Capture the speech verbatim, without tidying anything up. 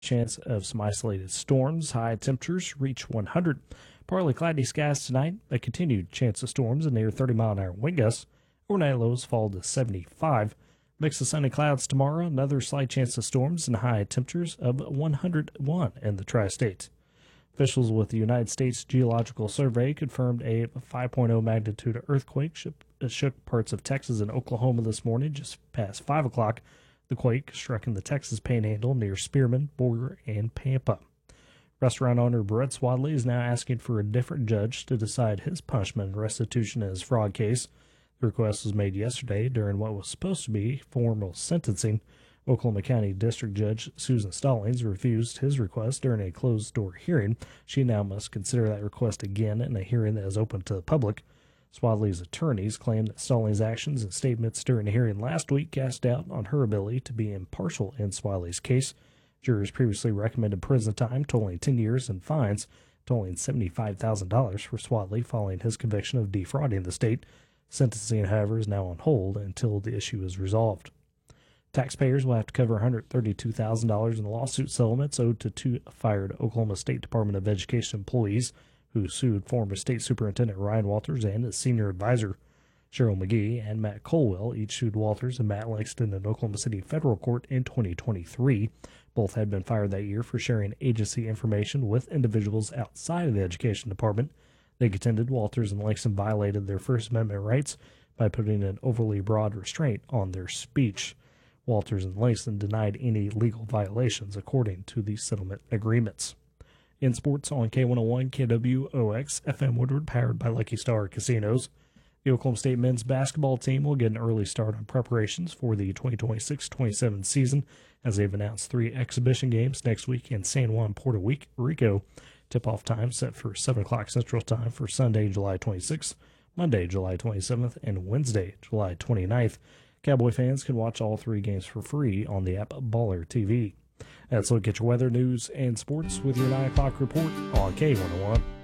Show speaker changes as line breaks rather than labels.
Chance of some isolated storms. High temperatures reach one hundred. Partly cloudy skies tonight. A continued chance of storms and near thirty mile an hour wind gusts. Overnight lows fall to seventy-five. Mix of sun and clouds tomorrow. Another slight chance of storms and high temperatures of one hundred one in the tri-state. Officials with the United States Geological Survey confirmed a five point oh magnitude earthquake shook parts of Texas and Oklahoma this morning just past five o'clock. The quake struck in the Texas Panhandle near Spearman, Boyer, and Pampa. Restaurant owner Brett Swadley is now asking for a different judge to decide his punishment and restitution in his fraud case. The request was made yesterday during what was supposed to be formal sentencing. Oklahoma County District Judge Susan Stallings refused his request during a closed-door hearing. She now must consider that request again in a hearing that is open to the public. Swadley's attorneys claim that Stallings' actions and statements during a hearing last week cast doubt on her ability to be impartial in Swadley's case. Jurors previously recommended prison time totaling ten years and fines totaling seventy-five thousand dollars for Swadley following his conviction of defrauding the state. Sentencing, however, is now on hold until the issue is resolved. Taxpayers will have to cover one hundred thirty-two thousand dollars in lawsuit settlements owed to two fired Oklahoma State Department of Education employees who sued former State Superintendent Ryan Walters and his senior advisor, Cheryl McGee, and Matt Colwell. Each sued Walters and Matt Langston in Oklahoma City federal court in twenty twenty-three. Both had been fired that year for sharing agency information with individuals outside of the Education Department. They contended Walters and Langston violated their First Amendment rights by putting an overly broad restraint on their speech. Walters and Langston denied any legal violations according to the settlement agreements. In sports on K one oh one K W O X F M Woodward, powered by Lucky Star Casinos. The Oklahoma State men's basketball team will get an early start on preparations for the twenty twenty-six twenty-seven season, as they've announced three exhibition games next week in San Juan, Puerto Rico. Tip-off time set for seven o'clock Central Time for Sunday, July twenty-sixth, Monday, July twenty-seventh, and Wednesday, July twenty-ninth. Cowboy fans can watch all three games for free on the app Baller T V. That's a look at your weather, news, and sports with your nine o'clock report on K one oh one.